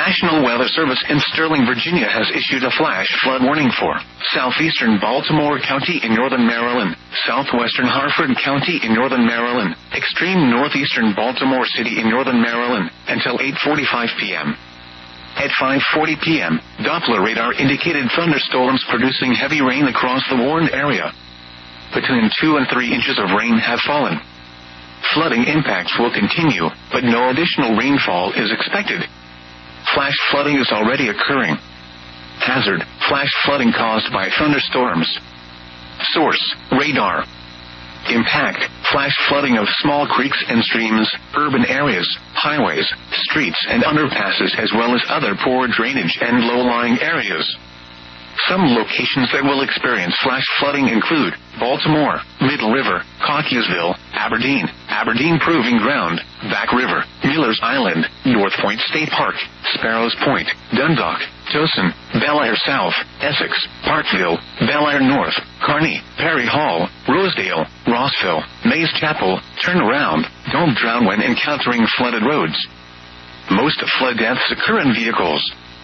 National Weather Service in Sterling, Virginia has issued a flash flood warning for southeastern Baltimore County in northern Maryland, southwestern Harford County in northern Maryland, extreme northeastern Baltimore City in northern Maryland until 8:45 p.m. At 5:40 p.m., Doppler radar indicated thunderstorms producing heavy rain across the warned area. Between 2 and 3 inches of rain have fallen. Flooding impacts will continue, but no additional rainfall is expected. Flash flooding is already occurring. Hazard: flash flooding caused by thunderstorms. Source: radar. Impact: flash flooding of small creeks and streams, urban areas, highways, streets and underpasses, as well as other poor drainage and low-lying areas. Some locations that will experience flash flooding include Baltimore, Middle River, Cockeysville, Aberdeen Proving Ground, Back River, Miller's Island, North Point State Park, Sparrows Point, Dundalk, Towson, Bel Air South, Essex, Parkville, Bel Air North, Kearney, Perry Hall, Rosedale, Rossville, Mays Chapel. Turn around. Don't drown when encountering flooded roads. Most flood deaths occur in vehicles.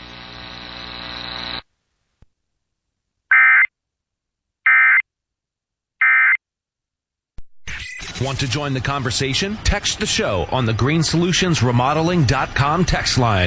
Want to join the conversation? Text the show on the greensolutionsremodeling.com text line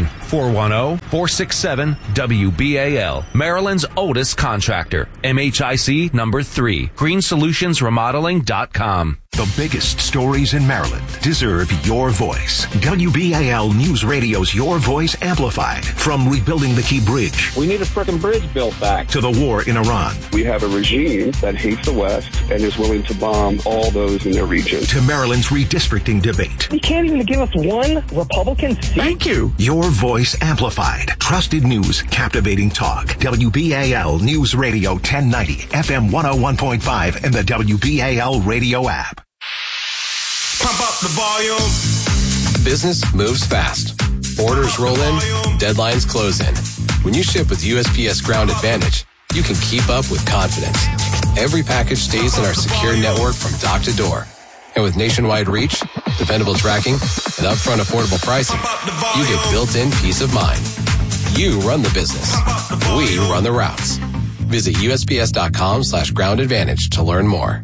410-467-WBAL. Maryland's oldest contractor. MHIC number 3. greensolutionsremodeling.com. The biggest stories in Maryland deserve your voice. WBAL News Radio's Your Voice Amplified. From rebuilding the Key Bridge. We need a frickin' bridge built back. To the war in Iran. We have a regime that hates the West and is willing to bomb all those in their region. To Maryland's redistricting debate. You can't even give us one Republican seat. Thank you. Your Voice Amplified. Trusted news, captivating talk. WBAL News Radio 1090, FM 101.5, and the WBAL radio app. Pump up the volume. Business moves fast. Orders roll in, deadlines close in. When you ship with USPS Ground Advantage, you can keep up with confidence. Every package stays in our secure network from dock to door. And with nationwide reach, dependable tracking, and upfront affordable pricing, you get built-in peace of mind. You run the business. We run the routes. Visit USPS.com/Ground Advantage to learn more.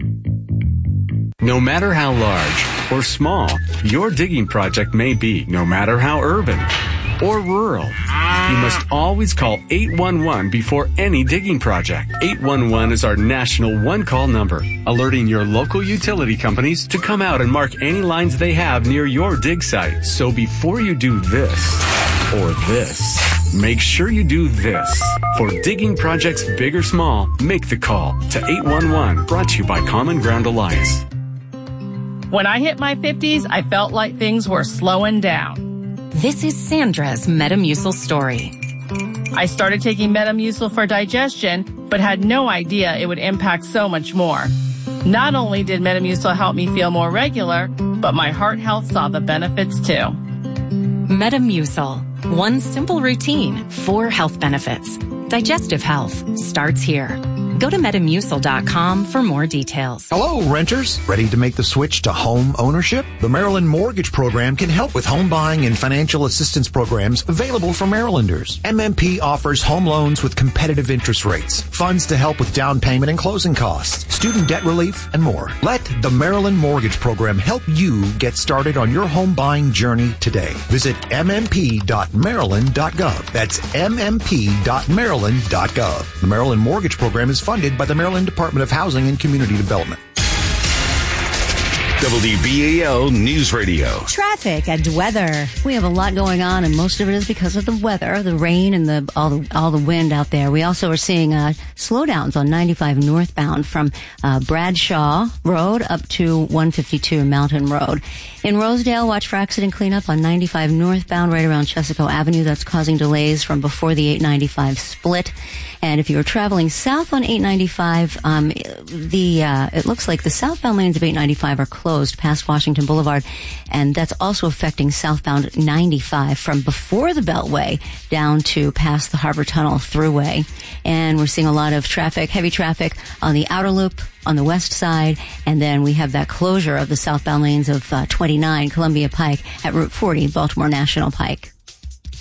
No matter how large or small your digging project may be, no matter how urban or rural, you must always call 811 before any digging project. 811 is our national one-call number, alerting your local utility companies to come out and mark any lines they have near your dig site. So before you do this or this, make sure you do this. For digging projects big or small, make the call to 811, brought to you by Common Ground Alliance. When I hit my 50s, I felt like things were slowing down. This is Sandra's Metamucil story. I started taking Metamucil for digestion, but had no idea it would impact so much more. Not only did Metamucil help me feel more regular, but my heart health saw the benefits too. Metamucil. One simple routine, 4 health benefits. Digestive health starts here. Go to Metamucil.com for more details. Hello, renters. Ready to make the switch to home ownership? The Maryland Mortgage Program can help with home buying and financial assistance programs available for Marylanders. MMP offers home loans with competitive interest rates, funds to help with down payment and closing costs, student debt relief, and more. Let the Maryland Mortgage Program help you get started on your home buying journey today. Visit mmp.maryland.gov. That's mmp.maryland.gov. The Maryland Mortgage Program is funded by the Maryland Department of Housing and Community Development. WBAL News Radio. Traffic and weather. We have a lot going on, and most of it is because of the weather, the rain, and all the wind out there. We also are seeing slowdowns on 95 northbound from Bradshaw Road up to 152 Mountain Road. In Rosedale, watch for accident cleanup on 95 northbound right around Chesapeake Avenue. That's causing delays from before the 895 split. And if you're traveling south on 895, it looks like the southbound lanes of 895 are closed past Washington Boulevard, and that's also affecting southbound 95 from before the Beltway down to past the Harbor Tunnel Thruway. And we're seeing a lot of traffic, heavy traffic on the outer loop on the west side, and then we have that closure of the southbound lanes of 29 Columbia Pike at Route 40 Baltimore National Pike.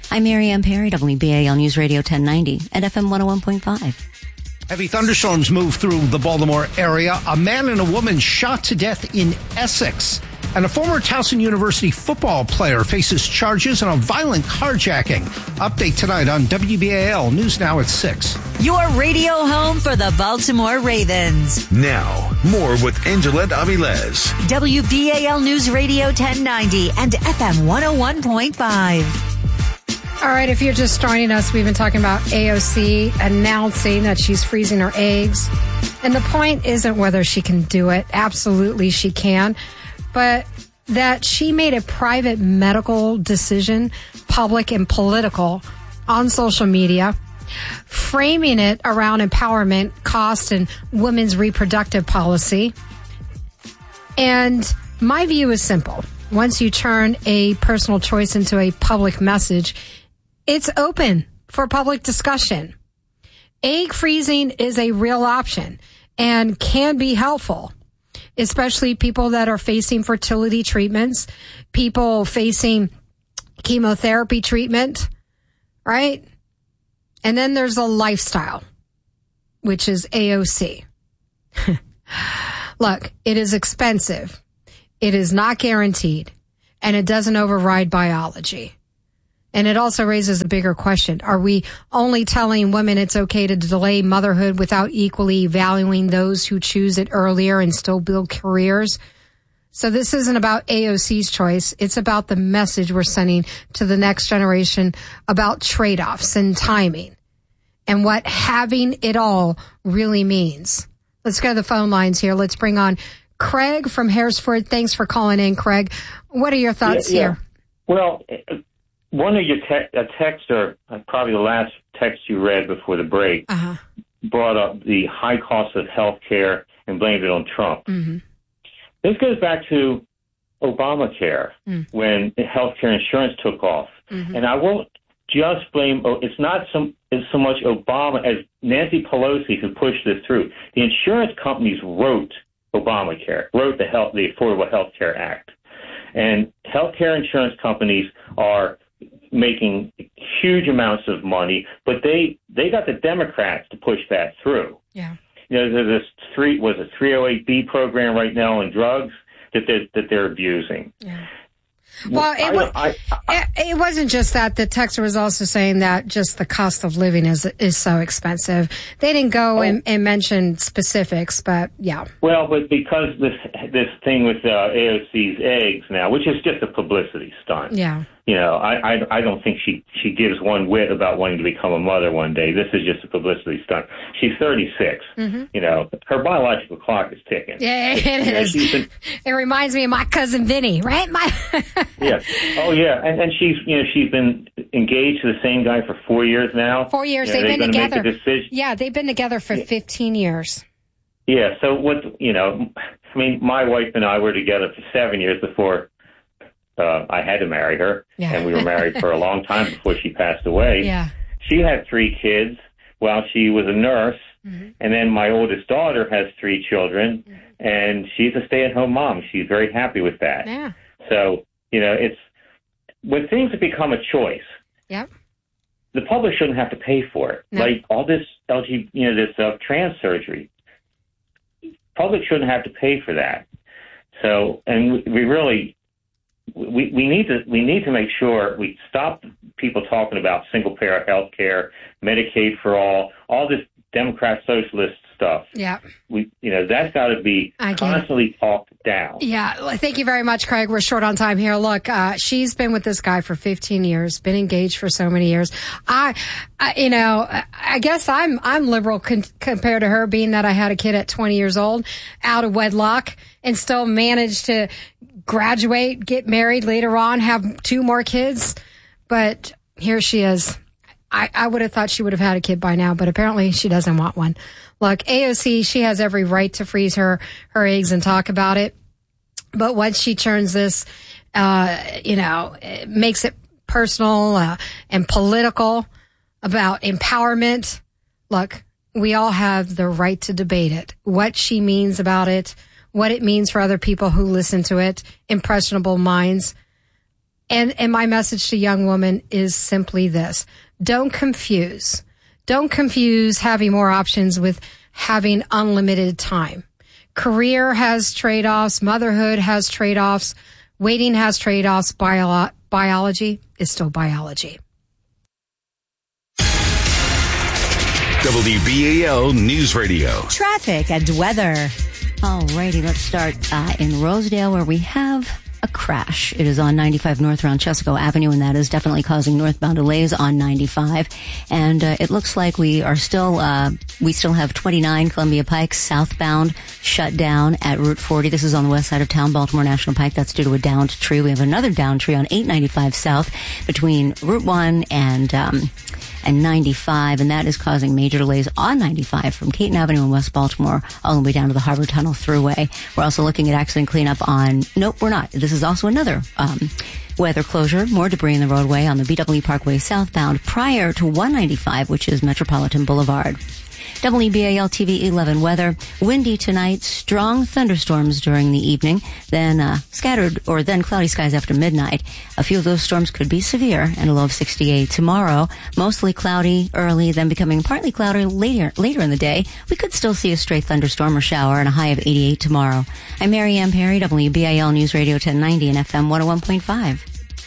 I'm Mary Ann Perry, WBAL News Radio 1090 at FM 101.5. Heavy thunderstorms move through the Baltimore area. A man and a woman shot to death in Essex. And a former Towson University football player faces charges on a violent carjacking. Update tonight on WBAL News Now at 6. Your radio home for the Baltimore Ravens. Now, more with Angela Avilés. WBAL News Radio 1090 and FM 101.5. All right, if you're just joining us, we've been talking about AOC announcing that she's freezing her eggs. And the point isn't whether she can do it. Absolutely she can. But that she made a private medical decision, public and political, on social media, framing it around empowerment, cost, and women's reproductive policy. And my view is simple. Once you turn a personal choice into a public message, it's open for public discussion. Egg freezing is a real option and can be helpful, especially people that are facing fertility treatments, people facing chemotherapy treatment, right? And then there's a lifestyle, which is AOC. Look, it is expensive. It is not guaranteed, and it doesn't override biology. And it also raises a bigger question. Are we only telling women it's okay to delay motherhood without equally valuing those who choose it earlier and still build careers? So this isn't about AOC's choice. It's about the message we're sending to the next generation about trade-offs and timing and what having it all really means. Let's go to the phone lines here. Let's bring on Craig from Harrisford. Thanks for calling in, Craig. What are your thoughts here? Well, one of your texter, probably the last text you read before the break, brought up the high cost of health care and blamed it on Trump. Mm-hmm. This goes back to Obamacare when health care insurance took off. Mm-hmm. And I won't just blame, it's not so much Obama as Nancy Pelosi who pushed this through. The insurance companies wrote Obamacare, wrote the Affordable Health Care Act. And healthcare insurance companies are making huge amounts of money, but they got the Democrats to push that through. Yeah. You know, there's this 308B program right now on drugs that they're abusing. Yeah. Well, it wasn't just that. The texter was also saying that just the cost of living is so expensive. They didn't go and mention specifics, but yeah. Well, but because this thing with AOC's eggs now, which is just a publicity stunt. Yeah. You know, I don't think she gives one whit about wanting to become a mother one day. This is just a publicity stunt. She's 36. Mm-hmm. You know, her biological clock is ticking. Yeah, it is. It reminds me of my cousin Vinny, right? Yeah. Oh, yeah. And she's been engaged to the same guy for 4 years now. 4 years. They've been together. Yeah, they've been together for 15 years. Yeah. So my wife and I were together for 7 years before I had to marry her, and we were married for a long time before she passed away. Yeah. She had 3 kids while she was a nurse, and then my oldest daughter has 3 children, and she's a stay-at-home mom. She's very happy with that. Yeah. So, you know, it's when things have become a choice. Yep. The public shouldn't have to pay for it. No. Like all this trans surgery, public shouldn't have to pay for that. So, and we really. We need to make sure we stop people talking about single payer health care, Medicaid for all this Democrat socialist stuff. Yeah. That's got to be constantly talked down. Yeah. Thank you very much, Craig. We're short on time here. Look, she's been with this guy for 15 years, been engaged for so many years. I guess I'm liberal compared to her, being that I had a kid at 20 years old out of wedlock and still managed to graduate, get married later on, have 2 more kids. But here she is. I would have thought she would have had a kid by now, but apparently she doesn't want one. Look, AOC, she has every right to freeze her eggs and talk about it. But once she turns this, it makes it personal and political about empowerment. Look, we all have the right to debate it. What she means about it, what it means for other people who listen to it, impressionable minds. And my message to young women is simply this. Don't confuse having more options with having unlimited time. Career has trade-offs. Motherhood has trade-offs. Waiting has trade-offs. Biology is still biology. WBAL News Radio. Traffic and weather. Alrighty, let's start in Rosedale, where we have a crash. It is on 95 North around Chesapeake Avenue, and that is definitely causing northbound delays on 95. And it looks like we still have 29 Columbia Pike southbound shut down at Route 40. This is on the west side of town, Baltimore National Pike. That's due to a downed tree. We have another downed tree on 895 south between Route 1 and 95, and that is causing major delays on 95 from Caton Avenue in West Baltimore all the way down to the Harbor Tunnel Thruway. We're also looking at accident cleanup on... Nope, we're not. This is also another weather closure. More debris in the roadway on the BW Parkway southbound prior to 195, which is Metropolitan Boulevard. WBAL TV 11 weather. Windy tonight, strong thunderstorms during the evening, then then cloudy skies after midnight. A few of those storms could be severe, and a low of 68 tomorrow. Mostly cloudy early, then becoming partly cloudy later in the day. We could still see a stray thunderstorm or shower, and a high of 88 tomorrow. I'm Mary Ann Perry, WBAL News Radio 1090 and FM 101.5.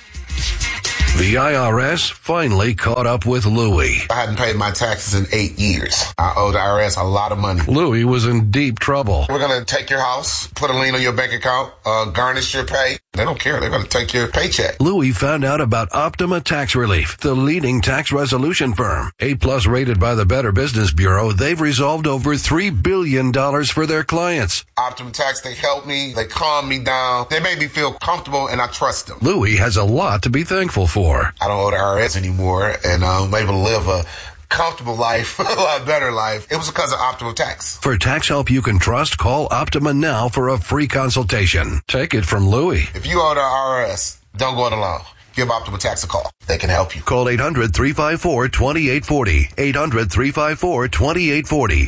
The IRS finally caught up with Louie. I hadn't paid my taxes in 8 years. I owe the IRS a lot of money. Louie was in deep trouble. We're going to take your house, put a lien on your bank account, garnish your pay. They don't care. They're going to take your paycheck. Louie found out about Optima Tax Relief, the leading tax resolution firm. A+ rated by the Better Business Bureau, they've resolved over $3 billion for their clients. Optima Tax, they help me. They calm me down. They make me feel comfortable, and I trust them. Louie has a lot to be thankful for. I don't owe the IRS anymore, and I'm able to live a comfortable life, a lot better life. It was because of Optima Tax. For tax help you can trust, call Optima now for a free consultation. Take it from Louie. If you owe the IRS, don't go it alone. Give Optima Tax a call. They can help you. Call 800-354-2840. 800-354-2840.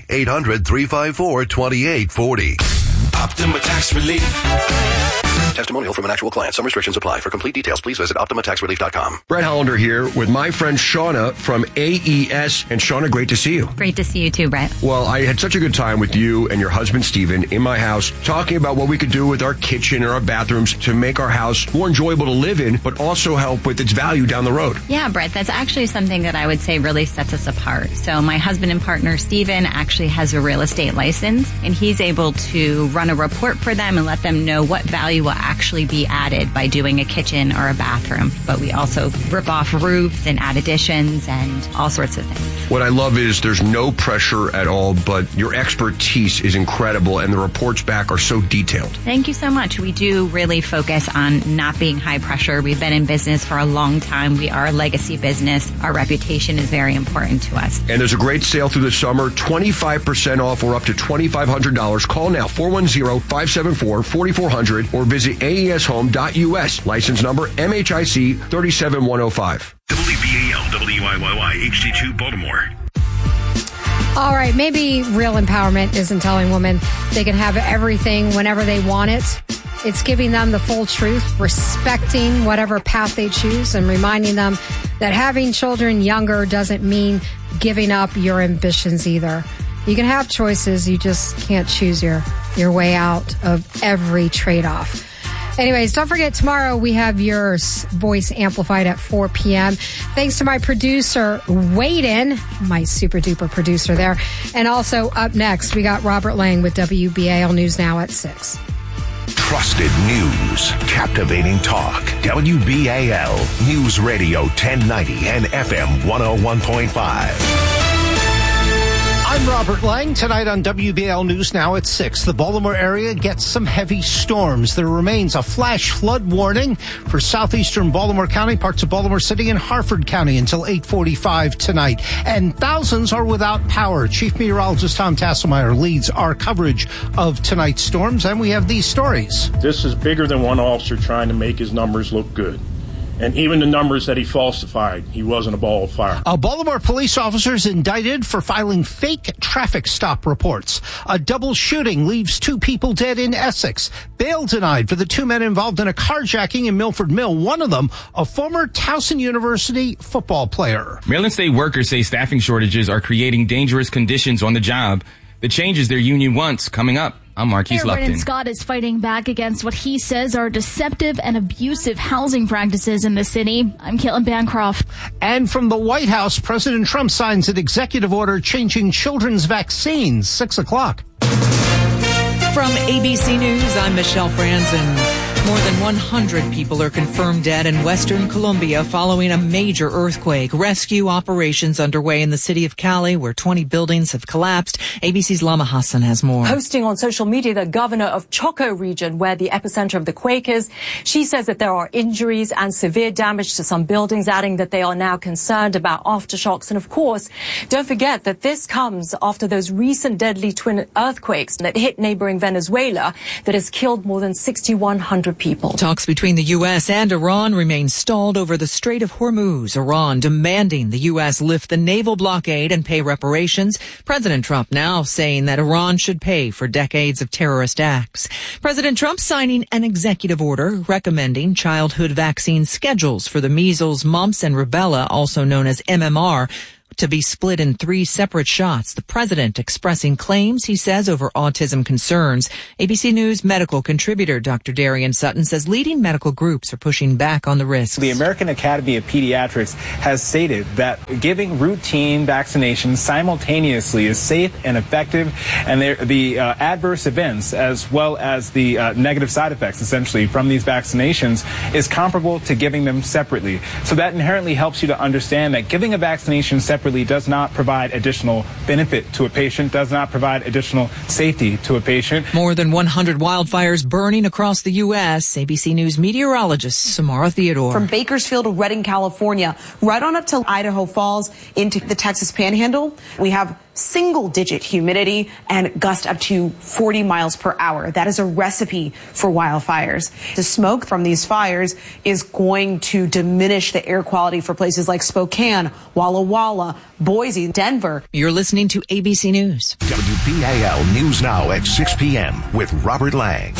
800-354-2840. Optima Tax Relief. Testimonial from an actual client. Some restrictions apply. For complete details, please visit OptimaTaxRelief.com. Brett Hollander here with my friend Shauna from AES. And Shauna, great to see you. Great to see you too, Brett. Well, I had such a good time with you and your husband, Steven, in my house, talking about what we could do with our kitchen and our bathrooms to make our house more enjoyable to live in, but also help with its value down the road. Yeah, Brett, that's actually something that I would say really sets us apart. So my husband and partner, Steven, actually has a real estate license, and he's able to run a report for them and let them know what value will actually be added by doing a kitchen or a bathroom. But we also rip off roofs and add additions and all sorts of things. What I love is there's no pressure at all, but your expertise is incredible, and the reports back are so detailed. Thank you so much. We do really focus on not being high pressure. We've been in business for a long time. We are a legacy business. Our reputation is very important to us. And there's a great sale through the summer, 25% off or up to $2,500. Call now, 410-574-4400, or visit aeshome.us. License number MHIC 37105. WBAL, WIYY, HD2 Baltimore. All right, maybe real empowerment isn't telling women they can have everything whenever they want it. It's giving them the full truth, respecting whatever path they choose, and reminding them that having children younger doesn't mean giving up your ambitions either. You can have choices, you just can't choose your way out of every trade-off. Anyways, don't forget, tomorrow we have your voice amplified at 4 p.m. Thanks to my producer, Waden, my super-duper producer there. And also up next, we got Robert Lang with WBAL News Now at 6. Trusted news, captivating talk. WBAL News Radio 1090 and FM 101.5. I'm Robert Lang. Tonight on WBAL News Now at 6, the Baltimore area gets some heavy storms. There remains a flash flood warning for southeastern Baltimore County, parts of Baltimore City, and Harford County until 8:45 tonight. And thousands are without power. Chief Meteorologist Tom Tasselmeyer leads our coverage of tonight's storms, and we have these stories. This is bigger than one officer trying to make his numbers look good. And even the numbers that he falsified, he wasn't a ball of fire. A Baltimore police officer is indicted for filing fake traffic stop reports. A double shooting leaves 2 people dead in Essex. Bail denied for the 2 men involved in a carjacking in Milford Mill. One of them, a former Towson University football player. Maryland State workers say staffing shortages are creating dangerous conditions on the job. The changes their union wants coming up. I'm Marquise Mayor Lupton. Brandon Scott is fighting back against what he says are deceptive and abusive housing practices in the city. I'm Caitlin Bancroft. And from the White House, President Trump signs an executive order changing children's vaccines. 6 o'clock. From ABC News, I'm Michelle Franzen. More than 100 people are confirmed dead in western Colombia following a major earthquake. Rescue operations underway in the city of Cali, where 20 buildings have collapsed. ABC's Lama Hassan has more. Posting on social media, the governor of Choco region, where the epicenter of the quake is, she says that there are injuries and severe damage to some buildings, adding that they are now concerned about aftershocks. And of course, don't forget that this comes after those recent deadly twin earthquakes that hit neighboring Venezuela that has killed more than 6,100 people. Talks between the U.S. and Iran remain stalled over the Strait of Hormuz. Iran demanding the U.S. lift the naval blockade and pay reparations. President Trump now saying that Iran should pay for decades of terrorist acts. President Trump signing an executive order recommending childhood vaccine schedules for the measles, mumps, and rubella, also known as MMR, to be split in 3 separate shots. The president expressing claims, he says, over autism concerns. ABC News medical contributor Dr. Darian Sutton says leading medical groups are pushing back on the risks. The American Academy of Pediatrics has stated that giving routine vaccinations simultaneously is safe and effective, and the adverse events as well as the negative side effects essentially from these vaccinations is comparable to giving them separately. So that inherently helps you to understand that giving a vaccination separately does not provide additional benefit to a patient, does not provide additional safety to a patient. More than 100 wildfires burning across the U.S. ABC News meteorologist Samara Theodore. From Bakersfield to Redding, California, right on up to Idaho Falls into the Texas Panhandle, we have single-digit humidity and gust up to 40 miles per hour. That is a recipe for wildfires. The smoke from these fires is going to diminish the air quality for places like Spokane, Walla Walla, Boise, Denver. You're listening to ABC News. WBAL News Now at 6 p.m. with Robert Lang.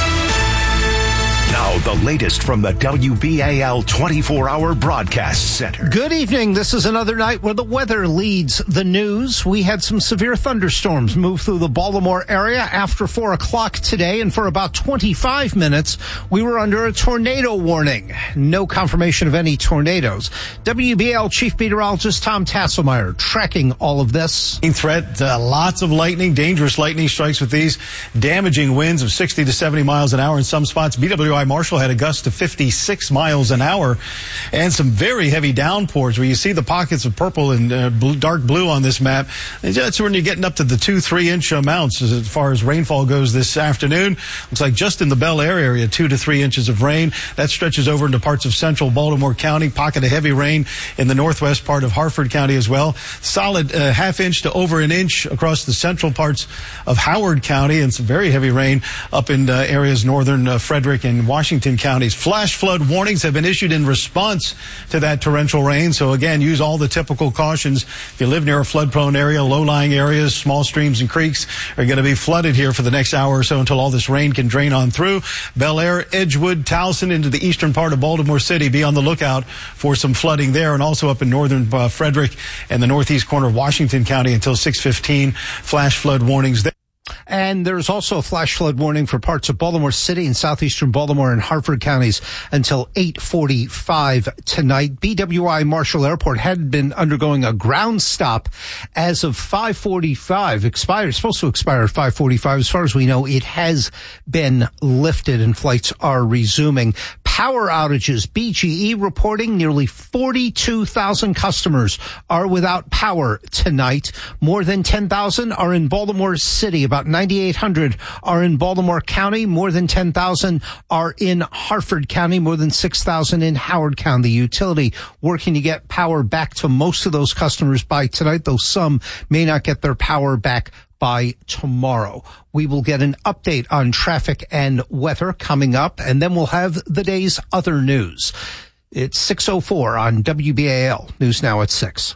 Now, the latest from the WBAL 24-hour broadcast center. Good evening. This is another night where the weather leads the news. We had some severe thunderstorms move through the Baltimore area after 4 o'clock today, and for about 25 minutes, we were under a tornado warning. No confirmation of any tornadoes. WBAL Chief Meteorologist Tom Tasselmeyer tracking all of this. Threat, lots of lightning, dangerous lightning strikes with these damaging winds of 60 to 70 miles an hour in some spots. BWI Marshall had a gust of 56 miles an hour and some very heavy downpours where you see the pockets of purple and dark blue on this map. That's when you're getting up to the 2-3 inch amounts as far as rainfall goes this afternoon. Looks like just in the Bel Air area, 2 to 3 inches of rain. That stretches over into parts of central Baltimore County. Pocket of heavy rain in the northwest part of Harford County as well. Solid half inch to over an inch across the central parts of Howard County, and some very heavy rain up in areas northern Frederick and Washington counties. Flash flood warnings have been issued in response to that torrential rain. So again, use all the typical cautions. If you live near a flood-prone area, low-lying areas, small streams and creeks are going to be flooded here for the next hour or so until all this rain can drain on through. Bel Air, Edgewood, Towson into the eastern part of Baltimore City. Be on the lookout for some flooding there, and also up in northern Frederick and the northeast corner of Washington County until 6:15. Flash flood warnings there. And there's also a flash flood warning for parts of Baltimore City and southeastern Baltimore and Harford counties until 8:45 tonight. BWI Marshall Airport had been undergoing a ground stop as of 5:45. Supposed to expire at 5:45. As far as we know, it has been lifted and flights are resuming. Power outages. BGE reporting nearly 42,000 customers are without power tonight. More than 10,000 are in Baltimore City. About 9,800 are in Baltimore County. More than 10,000 are in Harford County. More than 6,000 in Howard County. The utility working to get power back to most of those customers by tonight, though some may not get their power back by tomorrow. We will get an update on traffic and weather coming up, and then we'll have the day's other news. It's 6:04 on WBAL. News now at 6.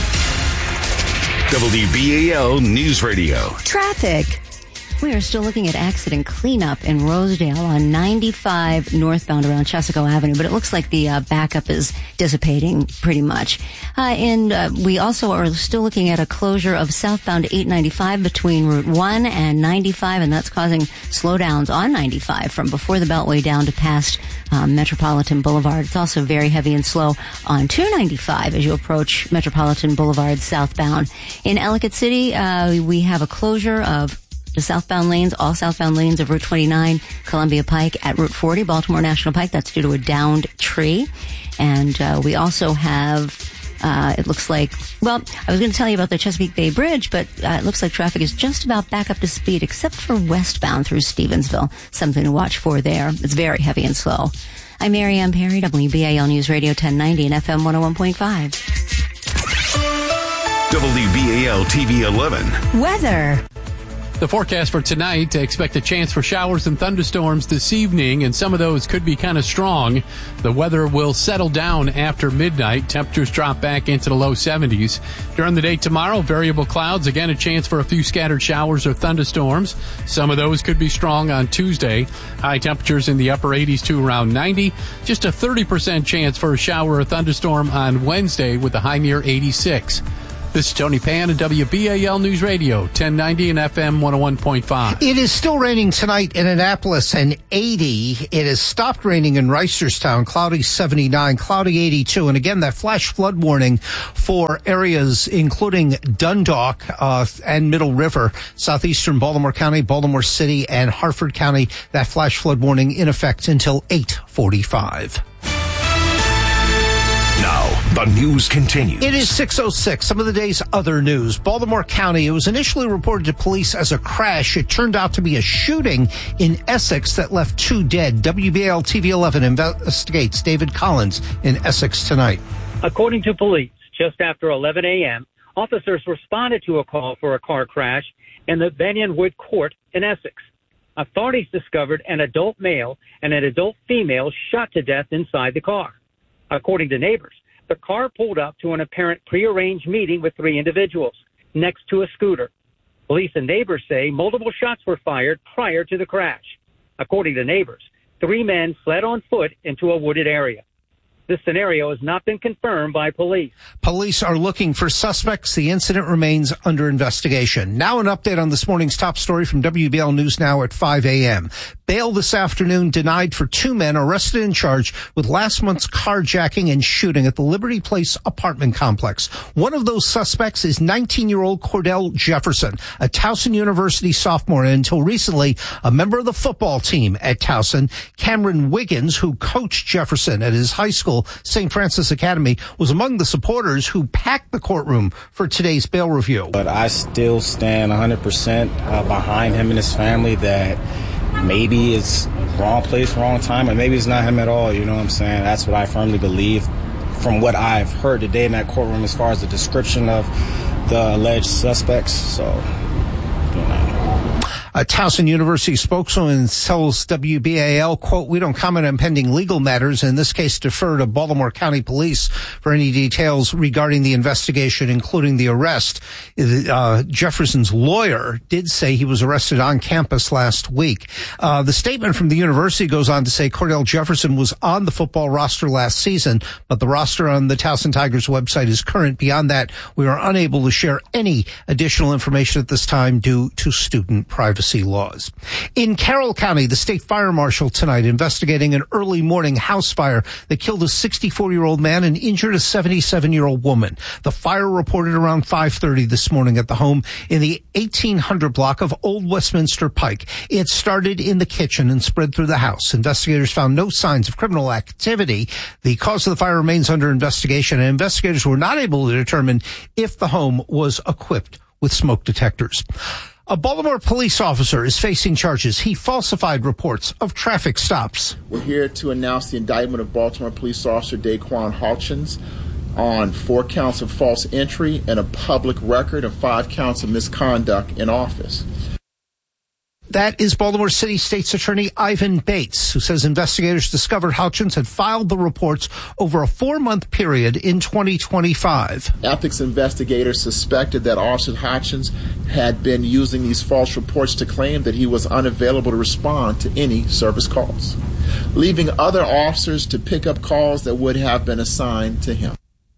WBAL News Radio. Traffic. We are still looking at accident cleanup in Rosedale on 95 northbound around Chesapeake Avenue, but it looks like the backup is dissipating pretty much. And we also are still looking at a closure of southbound 895 between Route 1 and 95, and that's causing slowdowns on 95 from before the Beltway down to past Metropolitan Boulevard. It's also very heavy and slow on 295 as you approach Metropolitan Boulevard southbound. In Ellicott City, we have a closure of the southbound lanes, all southbound lanes of Route 29, Columbia Pike at Route 40, Baltimore National Pike. That's due to a downed tree. And we also have, it looks like, well, I was going to tell you about the Chesapeake Bay Bridge, but it looks like traffic is just about back up to speed, except for westbound through Stevensville. Something to watch for there. It's very heavy and slow. I'm Mary Ann Perry, WBAL News Radio 1090 and FM 101.5. WBAL TV 11. Weather. The forecast for tonight, expect a chance for showers and thunderstorms this evening, and some of those could be kind of strong. The weather will settle down after midnight. Temperatures drop back into the low 70s. During the day tomorrow, variable clouds. Again, a chance for a few scattered showers or thunderstorms. Some of those could be strong on Tuesday. High temperatures in the upper 80s to around 90. Just a 30% chance for a shower or thunderstorm on Wednesday with a high near 86. This is Tony Pan at WBAL News Radio, 1090 and FM 101.5. It is still raining tonight in Annapolis and 80. It has stopped raining in Reisterstown, cloudy 79, cloudy 82. And again, that flash flood warning for areas including Dundalk and Middle River, southeastern Baltimore County, Baltimore City, and Harford County. That flash flood warning in effect until 8:45. Now, the news continues. It is 6:06. Some of the day's other news. Baltimore County, it was initially reported to police as a crash. It turned out to be a shooting in Essex that left 2 dead. WBAL TV 11 investigates. David Collins in Essex tonight. According to police, just after 11 a.m., officers responded to a call for a car crash in the Benyon Wood Court in Essex. Authorities discovered an adult male and an adult female shot to death inside the car. According to neighbors, the car pulled up to an apparent prearranged meeting with 3 individuals next to a scooter. Police and neighbors say multiple shots were fired prior to the crash. According to neighbors, 3 men fled on foot into a wooded area. This scenario has not been confirmed by police. Police are looking for suspects. The incident remains under investigation. Now an update on this morning's top story from WBL News Now at 5 a.m. Bail this afternoon denied for 2 men arrested and charged with last month's carjacking and shooting at the Liberty Place apartment complex. One of those suspects is 19-year-old Cordell Jefferson, a Towson University sophomore, and until recently a member of the football team at Towson. Cameron Wiggins, who coached Jefferson at his high school, St. Francis Academy, was among the supporters who packed the courtroom for today's bail review. But I still stand 100% behind him and his family that maybe it's wrong place, wrong time, or maybe it's not him at all. You know what I'm saying? That's what I firmly believe from what I've heard today in that courtroom as far as the description of the alleged suspects. So, you know. A Towson University spokeswoman tells WBAL, quote, "We don't comment on pending legal matters. In this case, defer to Baltimore County Police for any details regarding the investigation, including the arrest." Jefferson's lawyer did say he was arrested on campus last week. The statement from the university goes on to say Cordell Jefferson was on the football roster last season, but the roster on the Towson Tigers website is current. Beyond that, we are unable to share any additional information at this time due to student privacy laws. In Carroll County, the state fire marshal tonight investigating an early morning house fire that killed a 64-year-old man and injured a 77-year-old woman. The fire reported around 5:30 this morning at the home in the 1800 block of Old Westminster Pike. It started in the kitchen and spread through the house. Investigators found no signs of criminal activity. The cause of the fire remains under investigation, and investigators were not able to determine if the home was equipped with smoke detectors. A Baltimore police officer is facing charges. He falsified reports of traffic stops. We're here to announce the indictment of Baltimore police officer Daquan Hawkins on 4 counts of false entry and a public record and 5 counts of misconduct in office. That is Baltimore City State's Attorney Ivan Bates, who says investigators discovered Hutchins had filed the reports over a 4-month period in 2025. Ethics investigators suspected that Officer Hutchins had been using these false reports to claim that he was unavailable to respond to any service calls, leaving other officers to pick up calls that would have been assigned to him.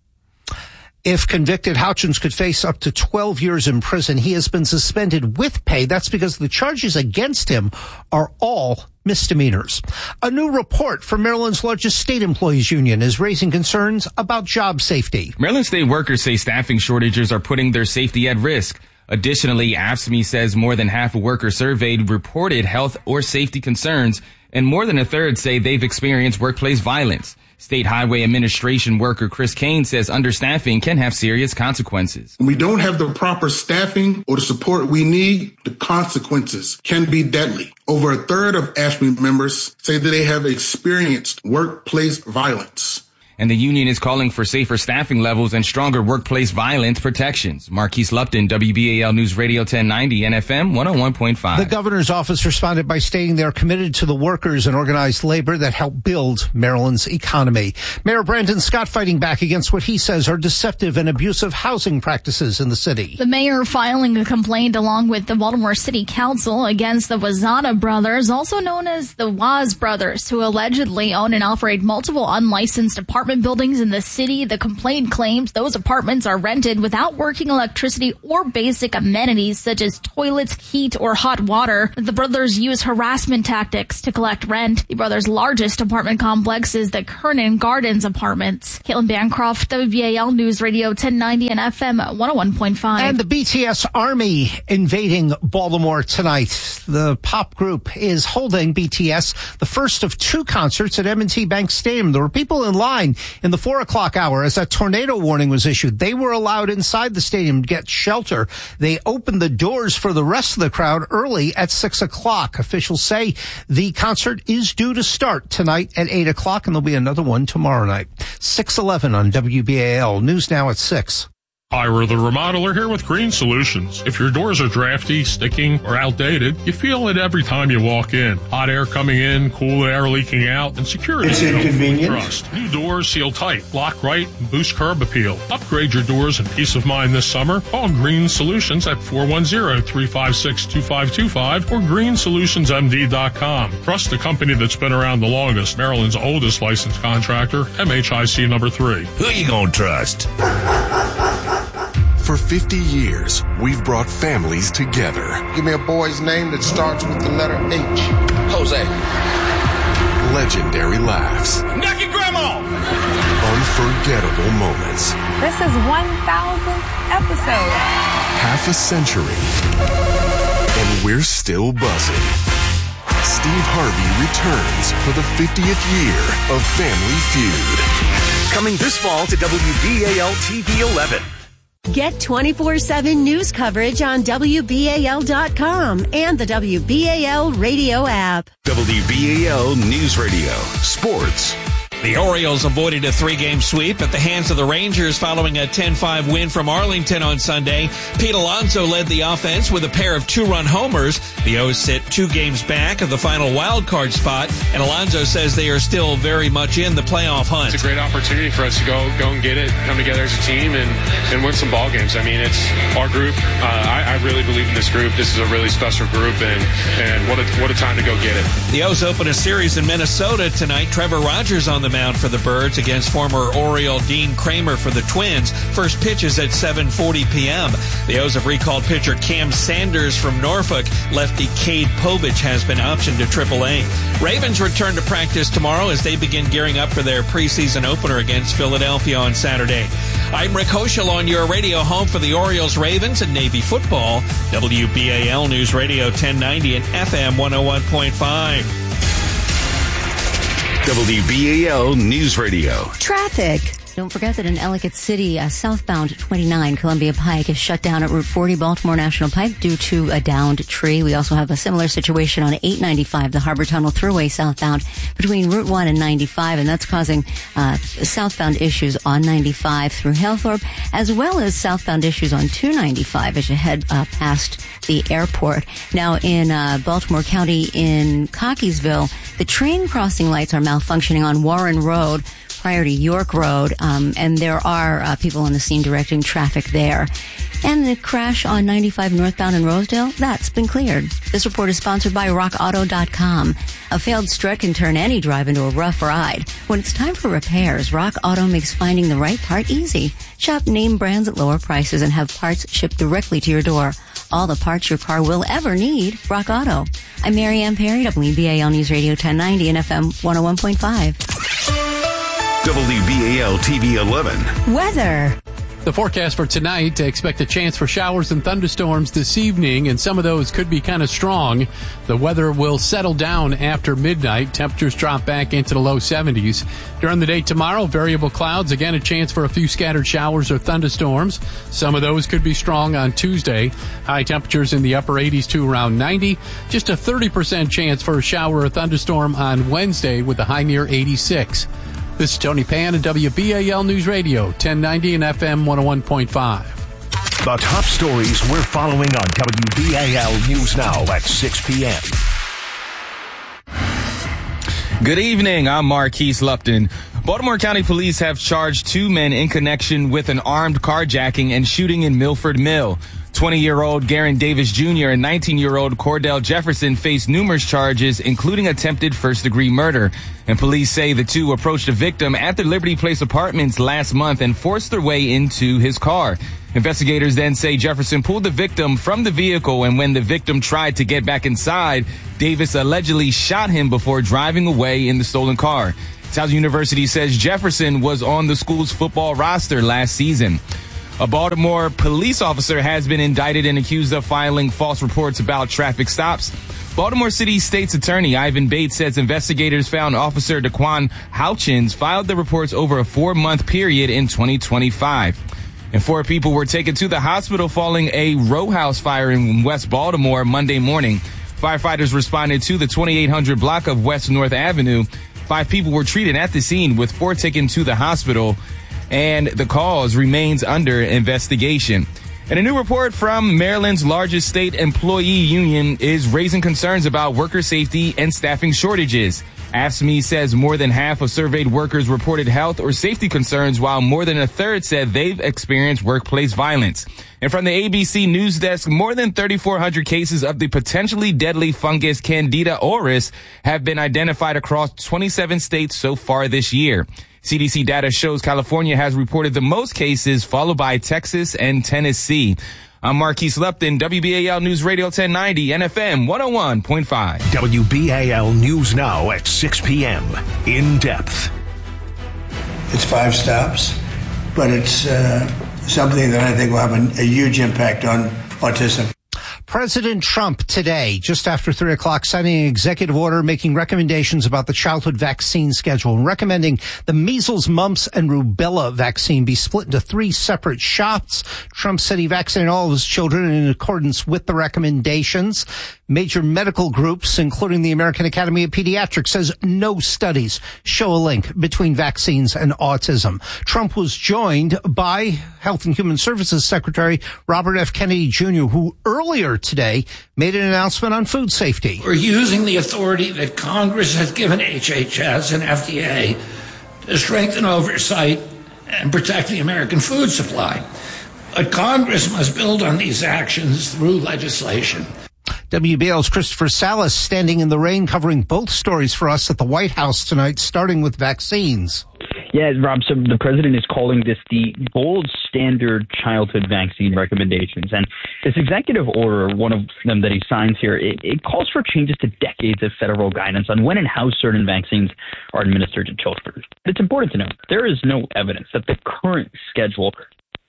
If convicted, Hutchins could face up to 12 years in prison. He has been suspended with pay. That's because the charges against him are all misdemeanors. A new report from Maryland's largest state employees union is raising concerns about job safety. Maryland state workers say staffing shortages are putting their safety at risk. Additionally, AFSCME says more than half of workers surveyed reported health or safety concerns, and more than a third say they've experienced workplace violence. State Highway Administration worker Chris Kane says understaffing can have serious consequences. When we don't have the proper staffing or the support we need, the consequences can be deadly. Over a third of AFSCME members say that they have experienced workplace violence. And the union is calling for safer staffing levels and stronger workplace violence protections. Marquise Lupton, WBAL News Radio 1090 and FM 101.5. The governor's office responded by stating they're committed to the workers and organized labor that help build Maryland's economy. Mayor Brandon Scott fighting back against what he says are deceptive and abusive housing practices in the city. The mayor filing a complaint along with the Baltimore City Council against the Wazana brothers, also known as the Waz brothers, who allegedly own and operate multiple unlicensed apartment buildings in the city. The complaint claims those apartments are rented without working electricity or basic amenities such as toilets, heat, or hot water. The brothers use harassment tactics to collect rent. The brothers' largest apartment complex is the Kernan Gardens Apartments. Caitlin Bancroft, WBAL News Radio 1090 and FM 101.5. And the BTS Army invading Baltimore tonight. The pop group is holding BTS the first of 2 concerts at M&T Bank Stadium. There were people in line in the 4 o'clock hour as that tornado warning was issued. They were allowed inside the stadium to get shelter. They opened the doors for the rest of the crowd early at 6 o'clock. Officials say the concert is due to start tonight at 8 o'clock, and there'll be another one tomorrow night. 6:11 on WBAL. News now at 6. Ira the Remodeler here with Green Solutions. If your doors are drafty, sticking, or outdated, you feel it every time you walk in. Hot air coming in, cool air leaking out, and security. It's inconvenient. Trust. New doors seal tight, lock right, and boost curb appeal. Upgrade your doors and peace of mind this summer. Call Green Solutions at 410-356-2525 or greensolutionsmd.com. Trust the company that's been around the longest, Maryland's oldest licensed contractor, MHIC number 3. Who you gonna trust? For 50 years, we've brought families together. Give me a boy's name that starts with the letter H. Jose. Legendary laughs. Knock your grandma! Unforgettable moments. This is 1,000th episode. Half a century. And we're still buzzing. Steve Harvey returns for the 50th year of Family Feud. Coming this fall to WBAL TV 11. Get 24/7 news coverage on WBAL.com and the WBAL radio app. WBAL News Radio. Sports. The Orioles avoided a 3-game sweep at the hands of the Rangers following a 10-5 win from Arlington on Sunday. Pete Alonso led the offense with a pair of 2-run homers. The O's sit 2 games back of the final wild card spot, and Alonso says they are still very much in the playoff hunt. It's a great opportunity for us to go and get it, come together as a team, and win some ball games. I mean, it's our group. I really believe in this group. This is a really special group, and what a time to go get it. The O's open a series in Minnesota tonight. Trevor Rogers on the mound for the Birds against former Oriole Dean Kramer for the Twins. First pitch is at 7:40 p.m. The O's have recalled pitcher Cam Sanders from Norfolk. Lefty Cade Povich has been optioned to AAA. Ravens return to practice tomorrow as they begin gearing up for their preseason opener against Philadelphia on Saturday. I'm Rick Hoschel on your radio home for the Orioles, Ravens, and Navy football. WBAL News Radio 1090 and FM 101.5. WBAL News Radio. Traffic. Don't forget that in Ellicott City, southbound 29 Columbia Pike is shut down at Route 40 Baltimore National Pike due to a downed tree. We also have a similar situation on 895, the Harbor Tunnel Thruway southbound between Route 1 and 95, and that's causing southbound issues on 95 through Halethorpe, as well as southbound issues on 295 as you head past the airport. Now in Baltimore County in Cockeysville, the train crossing lights are malfunctioning on Warren Road prior to York Road, and there are people on the scene directing traffic there. And the crash on 95 northbound in Rosedale, that's been cleared. This report is sponsored by RockAuto.com. A failed strut can turn any drive into a rough ride. When it's time for repairs, Rock Auto makes finding the right part easy. Shop name brands at lower prices and have parts shipped directly to your door. All the parts your car will ever need, Rock Auto. I'm Mary Ann Perry, WBAL News Radio 1090 and FM 101.5. WBAL TV 11. Weather. The forecast for tonight, expect a chance for showers and thunderstorms this evening, and some of those could be kind of strong. The weather will settle down after midnight. Temperatures drop back into the low 70s. During the day tomorrow, variable clouds. Again, a chance for a few scattered showers or thunderstorms. Some of those could be strong on Tuesday. High temperatures in the upper 80s to around 90. Just a 30% chance for a shower or thunderstorm on Wednesday with a high near 86. This is Tony Pan at WBAL News Radio, 1090 and FM 101.5. The top stories we're following on WBAL News Now at 6 p.m. Good evening. I'm Marquise Lupton. Baltimore County Police have charged 2 men in connection with an armed carjacking and shooting in Milford Mill. 20-year-old Garen Davis Jr. and 19-year-old Cordell Jefferson face numerous charges, including attempted first-degree murder. And police say the two approached a victim at the Liberty Place apartments last month and forced their way into his car. Investigators then say Jefferson pulled the victim from the vehicle, and when the victim tried to get back inside, Davis allegedly shot him before driving away in the stolen car. Towson University says Jefferson was on the school's football roster last season. A Baltimore police officer has been indicted and accused of filing false reports about traffic stops. Baltimore City State's Attorney Ivan Bates says investigators found Officer Daquan Houchins filed the reports over a 4-month period in 2025. And 4 people were taken to the hospital following a row house fire in West Baltimore Monday morning. Firefighters responded to the 2800 block of West North Avenue. 5 people were treated at the scene, with 4 taken to the hospital, and the cause remains under investigation. And a new report from Maryland's largest state employee union is raising concerns about worker safety and staffing shortages. AFSCME says more than half of surveyed workers reported health or safety concerns, while more than a third said they've experienced workplace violence. And from the ABC News Desk, more than 3,400 cases of the potentially deadly fungus Candida auris have been identified across 27 states so far this year. CDC data shows California has reported the most cases, followed by Texas and Tennessee. I'm Marquise Lupton, WBAL News Radio 1090 and FM 101.5. WBAL News Now at 6 p.m. In depth. It's 5 stops, but it's something that I think will have a huge impact on autism. President Trump today, just after 3 o'clock, signing an executive order making recommendations about the childhood vaccine schedule and recommending the measles, mumps, and rubella vaccine be split into 3 separate shots. Trump said he vaccinated all of his children in accordance with the recommendations. Major medical groups, including the American Academy of Pediatrics, says no studies show a link between vaccines and autism. Trump was joined by Health and Human Services Secretary Robert F. Kennedy Jr., who earlier today made an announcement on food safety. We're using the authority that Congress has given HHS and FDA to strengthen oversight and protect the American food supply. But Congress must build on these actions through legislation. WBL's Christopher Salas standing in the rain, covering both stories for us at the White House tonight, starting with vaccines. Yeah, Rob, so the president is calling this the gold standard childhood vaccine recommendations. And this executive order, one of them that he signs here, it calls for changes to decades of federal guidance on when and how certain vaccines are administered to children. It's important to note there is no evidence that the current schedule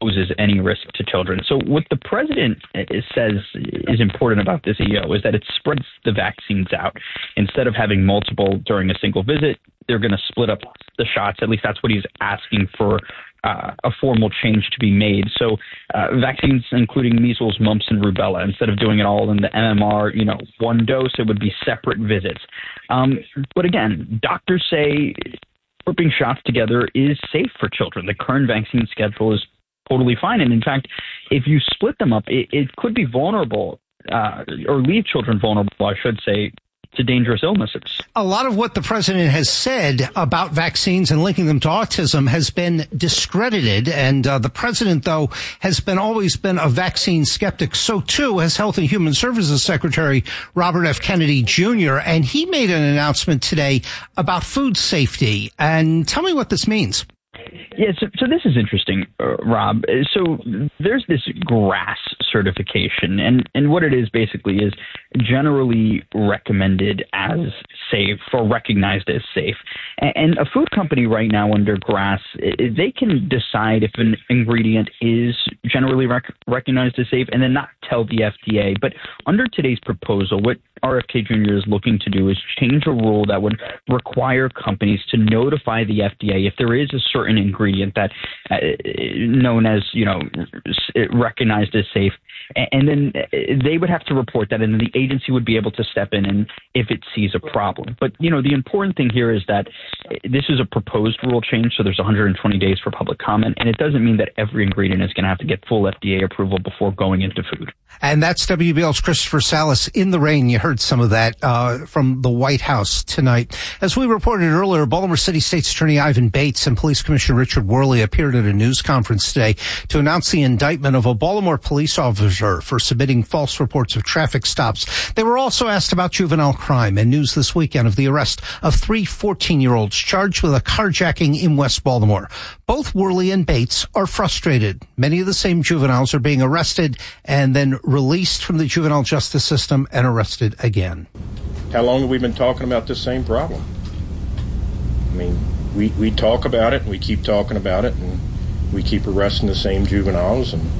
poses any risk to children. So what the president says is important about this EO is that it spreads the vaccines out. Instead of having multiple during a single visit, they're going to split up the shots. At least that's what he's asking for. A formal change to be made. So vaccines, including measles, mumps, and rubella, instead of doing it all in the MMR, one dose, it would be separate visits. But again, doctors say grouping shots together is safe for children. The current vaccine schedule is totally fine. And in fact, if you split them up, it could be vulnerable or leave children vulnerable, I should say, to dangerous illnesses. A lot of what the president has said about vaccines and linking them to autism has been discredited. And the president, though, has always been a vaccine skeptic. So, too, has Health and Human Services Secretary Robert F. Kennedy Jr. And he made an announcement today about food safety. And tell me what this means. Yeah, so this is interesting, Rob. So there's this GRAS certification, and what it is basically is generally recommended as safe or recognized as safe. And a food company right now under GRAS, they can decide if an ingredient is generally recognized as safe and then not tell the FDA. But under today's proposal, what RFK Jr. is looking to do is change a rule that would require companies to notify the FDA if there is a certain ingredient that known as, recognized as safe. And then they would have to report that, and then the agency would be able to step in and if it sees a problem. But, the important thing here is that this is a proposed rule change, so there's 120 days for public comment, and it doesn't mean that every ingredient is going to have to get full FDA approval before going into food. And that's WBL's Christopher Salas in the rain. You heard some of that from the White House tonight. As we reported earlier, Baltimore City State's Attorney Ivan Bates and Police Commissioner Richard Worley appeared at a news conference today to announce the indictment of a Baltimore police officer for submitting false reports of traffic stops. They were also asked about juvenile crime and news this weekend of the arrest of 3 14-year-olds charged with a carjacking in West Baltimore. Both Worley and Bates are frustrated. Many of the same juveniles are being arrested and then released from the juvenile justice system and arrested again. How long have we been talking about this same problem? I mean, we talk about it, and we keep talking about it, and we keep arresting the same juveniles, and